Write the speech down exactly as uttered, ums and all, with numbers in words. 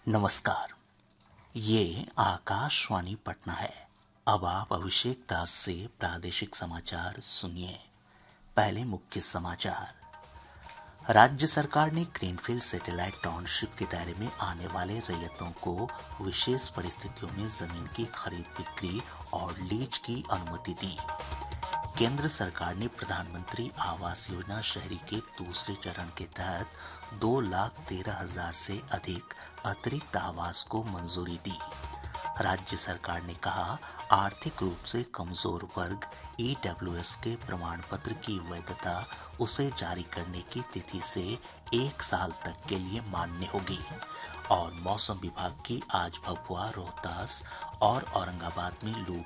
नमस्कार। ये आकाशवाणी पटना है। अब आप अभिषेक दास से प्रादेशिक समाचार सुनिए। पहले मुख्य समाचार। राज्य सरकार ने ग्रीनफील्ड सैटेलाइट टाउनशिप के दायरे में आने वाले रैयतों को विशेष परिस्थितियों में जमीन की खरीद बिक्री और लीज की अनुमति दी। केंद्र सरकार ने प्रधानमंत्री आवास योजना शहरी के दूसरे चरण के तहत दो लाख तेरह हजार से अधिक अतिरिक्त आवास को मंजूरी दी। राज्य सरकार ने कहा, आर्थिक रूप से कमजोर वर्ग ई डब्ल्यू एस के प्रमाण पत्र की वैधता उसे जारी करने की तिथि से एक साल तक के लिए मान्य होगी। और मौसम विभाग की आज भभुआ, रोहतास और औरंगाबाद में लू